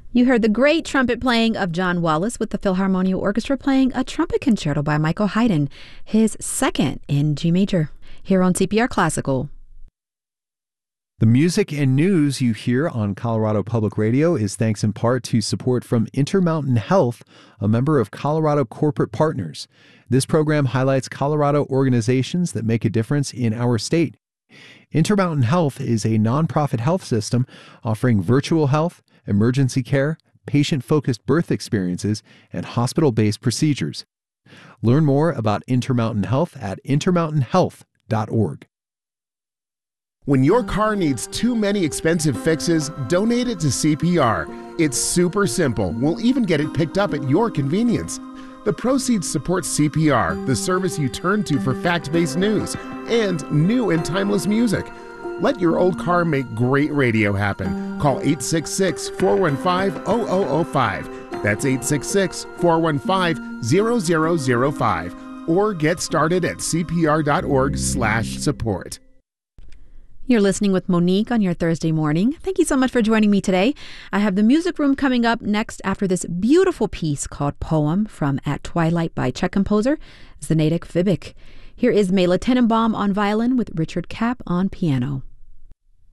You heard the great trumpet playing of John Wallace with the Philharmonia Orchestra playing a trumpet concerto by Michael Haydn, his second in G major, here on CPR Classical. The music and news you hear on Colorado Public Radio is thanks in part to support from Intermountain Health, a member of Colorado Corporate Partners. This program highlights Colorado organizations that make a difference in our state. Intermountain Health is a nonprofit health system offering virtual health, emergency care, patient-focused birth experiences, and hospital-based procedures. Learn more about Intermountain Health at intermountainhealth.org. When your car needs too many expensive fixes, donate it to CPR. It's super simple. We'll even get it picked up at your convenience. The proceeds support CPR, the service you turn to for fact-based news and new and timeless music. Let your old car make great radio happen. Call 866-415-0005. That's 866-415-0005. Or get started at cpr.org/support. You're listening with Monique on your Thursday morning. Thank you so much for joining me today. I have the Music Room coming up next after this beautiful piece called Poem from At Twilight by Czech composer Zdeněk Fibic. Here is Mela Tenenbaum on violin with Richard Kapp on piano.